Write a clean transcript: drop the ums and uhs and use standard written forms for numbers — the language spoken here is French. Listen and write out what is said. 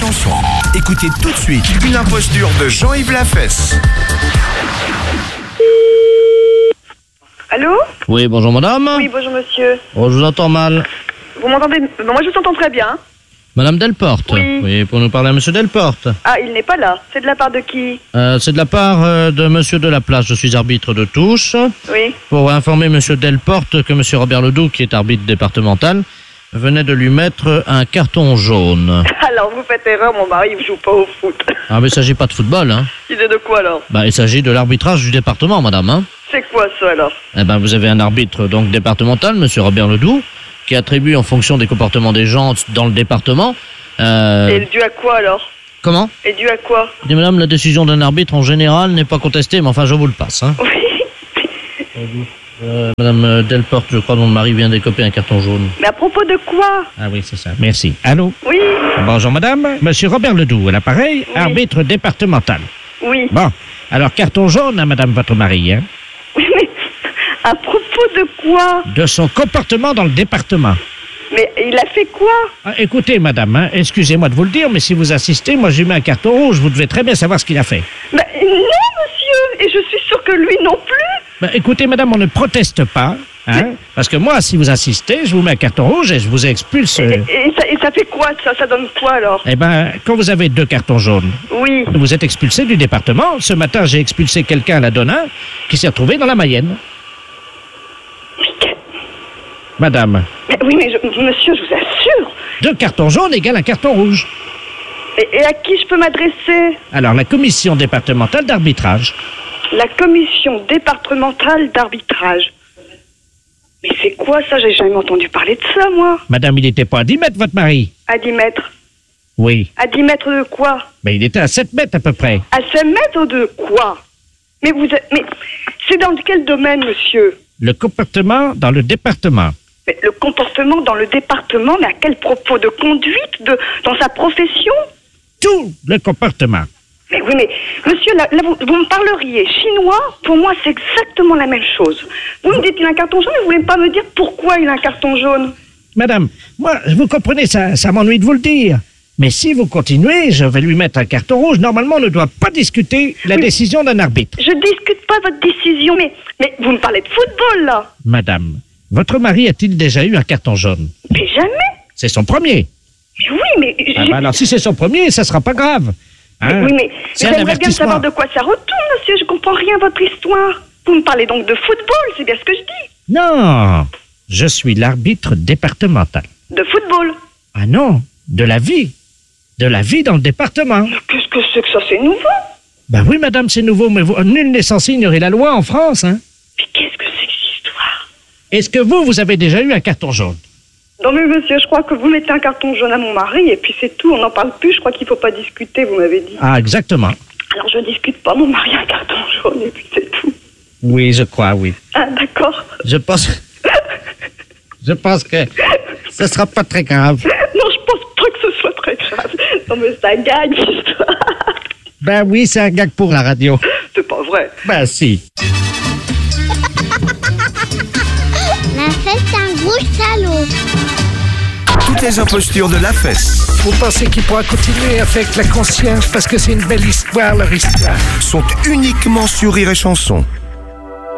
Chanson. Écoutez tout de suite une imposture de Jean-Yves Lafesse. Allô? Oui, bonjour madame. Oui, bonjour monsieur. Oh, je vous entends mal. Vous m'entendez? Moi je vous entends très bien. Madame Delporte. Oui. Pour nous parler à monsieur Delporte. Ah, il n'est pas là. C'est de la part de qui? C'est de la part de monsieur Delaplace. Je suis arbitre de touche. Oui. Pour informer monsieur Delporte que monsieur Robert Ledoux, qui est arbitre départemental, venait de lui mettre un carton jaune. Alors vous faites erreur, mon mari ne joue pas au foot. Ah, mais il s'agit pas de football, hein. Il est de quoi alors? Il s'agit de l'arbitrage du département, madame, hein. C'est quoi ça alors? Vous avez un arbitre donc départemental, monsieur Robert Ledoux, qui attribue en fonction des comportements des gens dans le département. Et dû à quoi alors? Comment? Et dû à quoi? Et madame, la décision d'un arbitre en général n'est pas contestée, mais enfin je vous le passe, hein. Oui. Madame Delporte, je crois, mon mari vient d'écoper un carton jaune. Mais à propos de quoi? Ah oui, c'est ça. Merci. Allô? Oui. Bonjour madame, monsieur Robert Ledoux à l'appareil, Oui. arbitre départemental. Oui. Bon, alors carton jaune à madame votre mari, hein? Oui, mais à propos de quoi? De son comportement dans le département. Mais il a fait quoi? Écoutez madame, hein, excusez-moi de vous le dire, mais si vous insistez, moi je lui mets un carton rouge, vous devez très bien savoir ce qu'il a fait. Non, monsieur. Et je suis sûre que lui non plus. Écoutez madame, on ne proteste pas, hein, parce que moi, si vous insistez, je vous mets un carton rouge et je vous expulse. Et ça fait quoi ça donne quoi alors? Quand vous avez 2 cartons jaunes, Oui. vous êtes expulsé du département. Ce matin, j'ai expulsé quelqu'un à la Donnin qui s'est retrouvé dans la Mayenne. Madame. Oui, mais monsieur, je vous assure. 2 cartons jaunes égale un carton rouge. Et à qui je peux m'adresser? Alors, la commission départementale d'arbitrage. La commission départementale d'arbitrage. Mais c'est quoi ça? J'ai jamais entendu parler de ça, moi. Madame, il n'était pas à 10 mètres, votre mari? À 10 mètres. Oui. À 10 mètres de quoi? Il était à 7 mètres à peu près. À 7 mètres de quoi? Mais c'est dans quel domaine, monsieur? Le comportement dans le département. Mais le comportement dans le département, mais à quel propos? De conduite? Dans sa profession? Tout le comportement. Mais oui, mais monsieur, là vous me parleriez chinois. Pour moi, c'est exactement la même chose. Vous me dites qu'il a un carton jaune, mais vous voulez pas me dire pourquoi il a un carton jaune? Madame, moi, vous comprenez, ça m'ennuie de vous le dire. Mais si vous continuez, je vais lui mettre un carton rouge. Normalement, on ne doit pas discuter la décision d'un arbitre. Je discute pas votre décision, mais vous me parlez de football, là. Madame, votre mari a-t-il déjà eu un carton jaune? Mais jamais. C'est son premier. Mais oui, mais... alors, si c'est son premier, ça sera pas grave. Hein? Oui, mais c'est un j'aimerais bien avertissement. savoir de quoi ça retourne, monsieur. Je comprends rien à votre histoire. Vous me parlez donc de football, c'est bien ce que je dis. Non, je suis l'arbitre départemental. De football? Ah non, de la vie. De la vie dans le département. Mais qu'est-ce que c'est que ça? C'est nouveau? Oui, madame, c'est nouveau, mais nul n'est censé ignorer la loi en France, hein. Mais qu'est-ce que c'est que cette histoire? Est-ce que vous avez déjà eu un carton jaune? Non mais monsieur, je crois que vous mettez un carton jaune à mon mari et puis c'est tout, on n'en parle plus, je crois qu'il ne faut pas discuter, vous m'avez dit. Ah, exactement. Alors je discute pas, mon mari a un carton jaune et puis c'est tout. Oui, je crois, oui. Ah d'accord. Je pense que ce sera pas très grave. Non, je pense pas que ce soit très grave. Non mais ça gagne, l'histoire. Oui, c'est un gag pour la radio. C'est pas vrai. Si. Lafesse, c'est un gros salaud. Toutes les impostures de Lafesse Vous pensez qu'il pourra continuer avec la conscience parce que c'est une belle histoire, leur histoire? sont uniquement sur Rire et Chanson.